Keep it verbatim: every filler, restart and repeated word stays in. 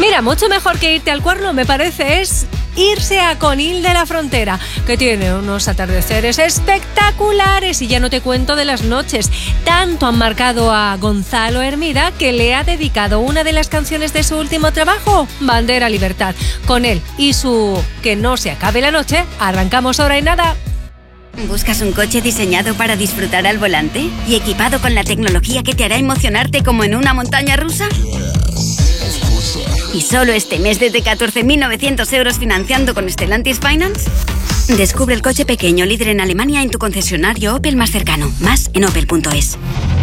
Mira, mucho mejor que irte al Cuerno, me parece, es irse a Conil de la Frontera, que tiene unos atardeceres espectaculares y ya no te cuento de las noches. Tanto han marcado a Gonzalo Hermida que le ha dedicado una de las canciones de su último trabajo, Bandera Libertad. Con él y su Que no se acabe la noche, arrancamos ahora y nada. ¿Buscas un coche diseñado para disfrutar al volante y equipado con la tecnología que te hará emocionarte como en una montaña rusa? ¿Y solo este mes desde catorce mil novecientos euros financiando con Stellantis Finance? Descubre el coche pequeño líder en Alemania en tu concesionario Opel más cercano. Más en opel punto es.